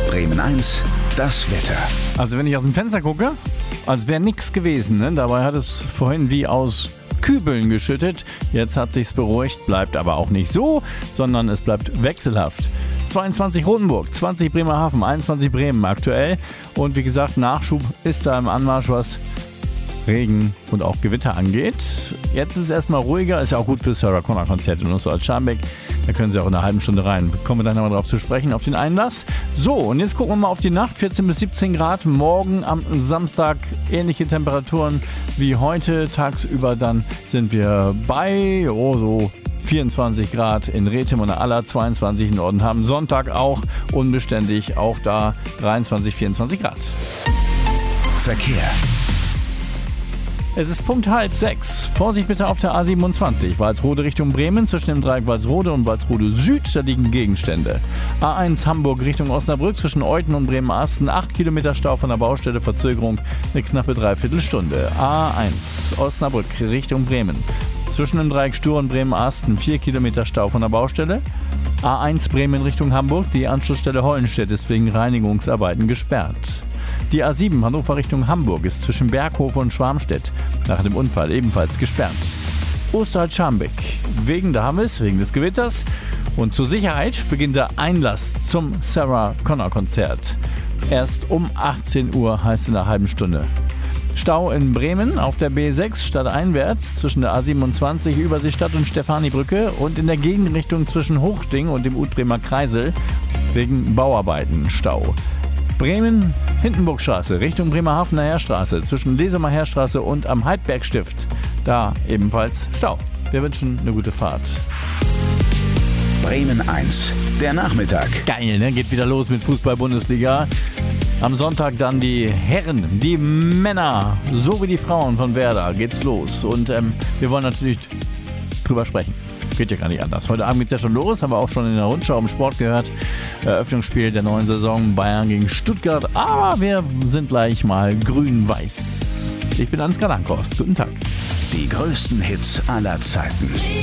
Bremen 1, das Wetter. Also wenn ich aus dem Fenster gucke, als wäre nichts gewesen. Ne? Dabei hat es vorhin wie aus Kübeln geschüttet. Jetzt hat sich's beruhigt, bleibt aber auch nicht so, sondern es bleibt wechselhaft. 22 Rotenburg, 20 Bremerhaven, 21 Bremen aktuell. Und wie gesagt, Nachschub ist da im Anmarsch, was Regen und auch Gewitter angeht. Jetzt ist es erstmal ruhiger, ist ja auch gut für das Sarah Connor Konzert in Osterwald-Scharmbeck. Da können Sie auch in einer halben Stunde rein. Kommen wir dann nochmal drauf zu sprechen, auf den Einlass. So, und jetzt gucken wir mal auf die Nacht. 14 bis 17 Grad. Morgen am Samstag ähnliche Temperaturen wie heute. Tagsüber dann sind wir bei so 24 Grad in Rethem und Aller, 22 in Nordenham. Sonntag auch unbeständig, auch da 23, 24 Grad. Verkehr. Es ist Punkt 5:30. Vorsicht bitte auf der A27. Walsrode Richtung Bremen. Zwischen dem Dreieck Walsrode und Walsrode Süd, da liegen Gegenstände. A1 Hamburg Richtung Osnabrück. Zwischen Euthen und Bremen-Asten 8 Kilometer Stau von der Baustelle. Verzögerung eine knappe Dreiviertelstunde. A1 Osnabrück Richtung Bremen. Zwischen dem Dreieck Stur und Bremen-Asten 4 Kilometer Stau von der Baustelle. A1 Bremen Richtung Hamburg. Die Anschlussstelle Hollenstedt ist wegen Reinigungsarbeiten gesperrt. Die A7 Hannover Richtung Hamburg ist zwischen Berghof und Schwarmstedt nach dem Unfall ebenfalls gesperrt. Osterwald-Scharmbeck. Wegen des Gewitters und zur Sicherheit beginnt der Einlass zum Sarah Connor Konzert. Erst um 18 Uhr, heißt in einer halben Stunde. Stau in Bremen auf der B6 stadteinwärts zwischen der A27 Überseestadt und Stefanibrücke und in der Gegenrichtung zwischen Hochding und dem Utbremer Kreisel wegen Bauarbeiten Stau. Bremen, Hindenburgstraße, Richtung Bremerhavener Heerstraße, zwischen Lesemer Heerstraße und am Heidbergstift. Da ebenfalls Stau. Wir wünschen eine gute Fahrt. Bremen 1, der Nachmittag. Geil, ne? Geht wieder los mit Fußball-Bundesliga. Am Sonntag dann die Herren, die Männer, so wie die Frauen von Werder geht's los. Und wir wollen natürlich drüber sprechen. Geht ja gar nicht anders. Heute Abend geht's ja schon los, haben wir auch schon in der Rundschau im Sport gehört. Eröffnungsspiel der neuen Saison, Bayern gegen Stuttgart. Aber wir sind gleich mal grün-weiß. Ich bin Ansgar Lankhorst. Guten Tag. Die größten Hits aller Zeiten.